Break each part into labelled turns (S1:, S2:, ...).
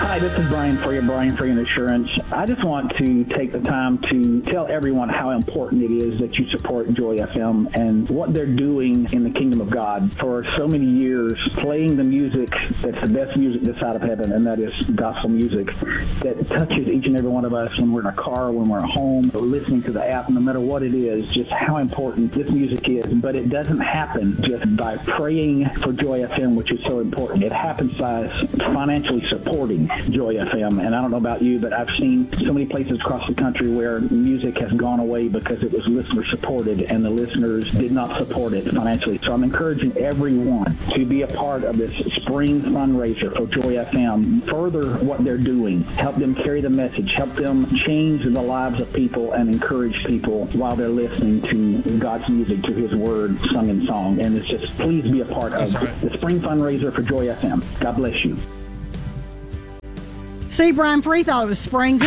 S1: Hi, this is Brian Free of Brian Free Insurance. I just want to take the time to tell everyone how important it is that you support Joy FM and what they're doing in the kingdom of God for so many years, playing the music that's the best music this side of heaven, and that is gospel music that touches each and every one of us when we're in a car, when we're at home, listening to the app, no matter what it is, just how important this music is. But it doesn't happen just by praying for Joy FM, which is so important. It happens by financially supporting Joy FM. And I don't know about you, but I've seen so many places across the country where music has gone away because it was listener supported and the listeners did not support it financially. So I'm encouraging everyone to be a part of this spring fundraiser for Joy FM. Further what they're doing, help them carry the message, help them change the lives of people and encourage people while they're listening to God's music, to His Word sung in song. And it's just, please be a part of the spring fundraiser for Joy FM. God bless you.
S2: See, Brian Free thought it was spring, too.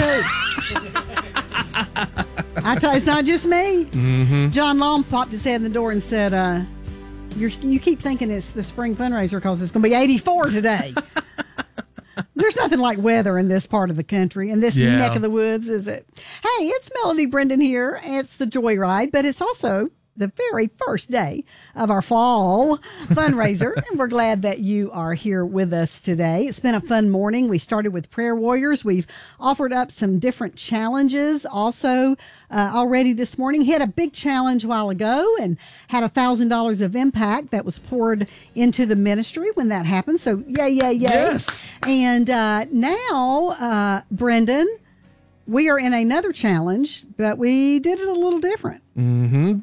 S2: I tell you, it's not just me.
S3: Mm-hmm.
S2: John Long popped his head in the door and said, you keep thinking it's the spring fundraiser because it's going to be 84 today. There's nothing like weather in this part of the country, in this neck of the woods, is it? Hey, it's Melody Brendan here. It's the Joyride, but it's also the very first day of our fall fundraiser, and we're glad that you are here with us today. It's been a fun morning. We started with prayer warriors. We've offered up some different challenges also already this morning. Hit a big challenge a while ago and had $1,000 of impact that was poured into the ministry when that happened. So yay, yay, yay.
S3: Yes.
S2: And now, Brendan, we are in another challenge, but we did it a little different.
S3: Mm-hmm.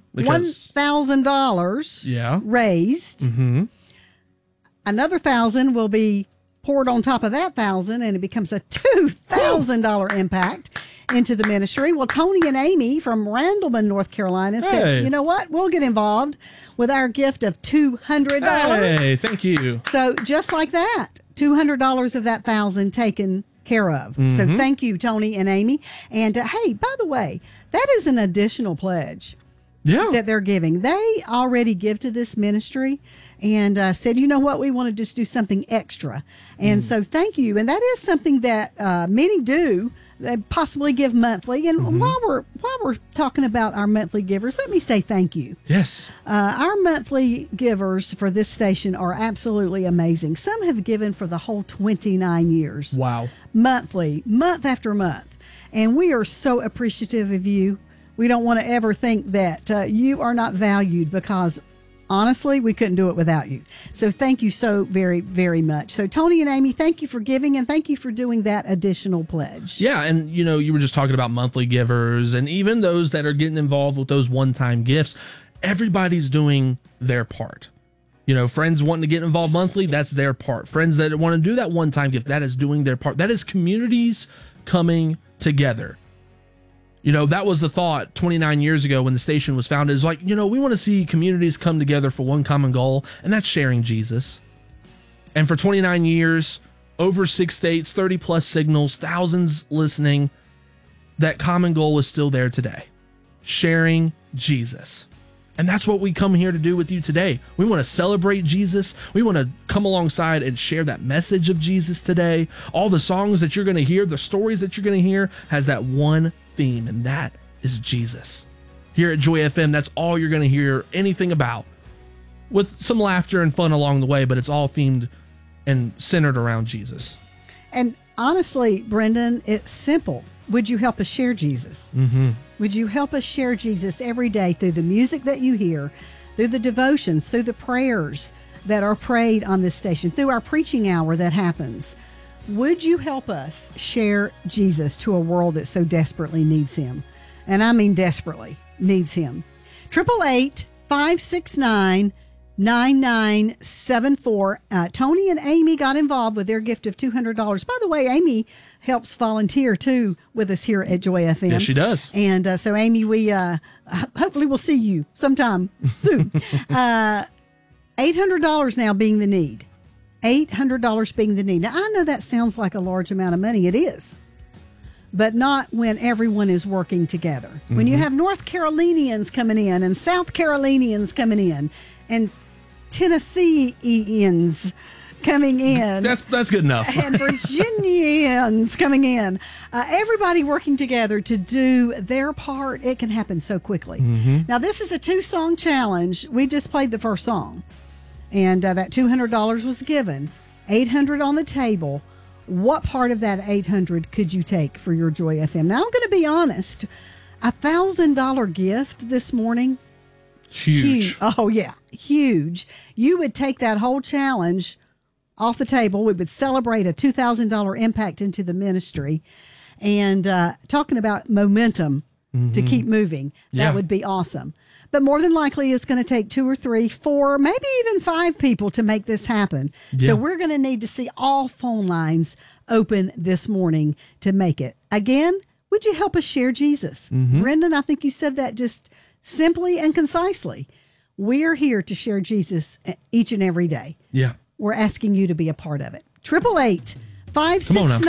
S2: $1,000 raised.
S3: Mm-hmm.
S2: Another $1,000 will be poured on top of that $1,000, and it becomes a $2,000 impact into the ministry. Well, Tony and Amy from Randleman, North Carolina said, you know what? We'll get involved with our gift of $200.
S3: Hey, thank you.
S2: So just like that, $200 of that $1,000 taken care of.
S3: Mm-hmm.
S2: So thank you, Tony and Amy. And hey, by the way, that is an additional pledge that they're giving. They already give to this ministry and said, you know what, we want to just do something extra. And so thank you. And that is something that many do. They possibly give monthly. And while we're talking about our monthly givers, let me say thank you.
S3: Yes.
S2: Our monthly givers for this station are absolutely amazing. Some have given for the whole 29 years.
S3: Wow.
S2: Monthly, month after month. And we are so appreciative of you. We don't want to ever think that you are not valued because honestly, we couldn't do it without you. So thank you so very, very much. So Tony and Amy, thank you for giving and thank you for doing that additional pledge.
S3: Yeah, and you know, you were just talking about monthly givers and even those that are getting involved with those one-time gifts. Everybody's doing their part. You know, friends wanting to get involved monthly, that's their part. Friends that want to do that one-time gift, that is doing their part. That is communities coming together. You know, that was the thought 29 years ago when the station was founded. Is like, you know, we want to see communities come together for one common goal, and that's sharing Jesus. And for 29 years, over 6 states, 30 plus signals, thousands listening, that common goal is still there today. Sharing Jesus. And that's what we come here to do with you today. We want to celebrate Jesus. We want to come alongside and share that message of Jesus today. All the songs that you're going to hear, the stories that you're going to hear, has that one theme, and that is Jesus. Here at Joy FM, that's all you're going to hear anything about, with some laughter and fun along the way, but it's all themed and centered around Jesus.
S2: And honestly, Brendan, it's simple. Would you help us share Jesus?
S3: Mm-hmm.
S2: Would you help us share Jesus every day through the music that you hear, through the devotions, through the prayers that are prayed on this station, through our preaching hour that happens? Would you help us share Jesus to a world that so desperately needs him? And I mean desperately needs him. 888-569-9974. Tony and Amy got involved with their gift of $200. By the way, Amy helps volunteer too with us here at Joy FM.
S3: Yes, she does.
S2: And so Amy, we hopefully we'll see you sometime soon. $800 now being the need. $800 being the need. Now, I know that sounds like a large amount of money. It is. But not when everyone is working together. Mm-hmm. When you have North Carolinians coming in and South Carolinians coming in and Tennesseans coming in.
S3: That's good enough.
S2: And Virginians coming in. Everybody working together to do their part. It can happen so quickly. Now, this is a 2-song challenge. We just played the first song, and that $200 was given. $800 on the table. What part of that $800 could you take for your Joy FM? Now, I'm going to be honest. $1,000 gift this morning.
S3: Huge.
S2: Oh, yeah. Huge. You would take that whole challenge off the table. We would celebrate a $2,000 impact into the ministry. And talking about momentum to keep moving, that would be awesome. But more than likely, it's going to take 2 or 3, 4, maybe even 5 people to make this happen.
S3: Yeah.
S2: So we're going to need to see all phone lines open this morning to make it. Again, would you help us share Jesus? Brendan, I think you said that just simply and concisely. We're here to share Jesus each and every day.
S3: Yeah.
S2: We're asking you to be a part of it. 888-569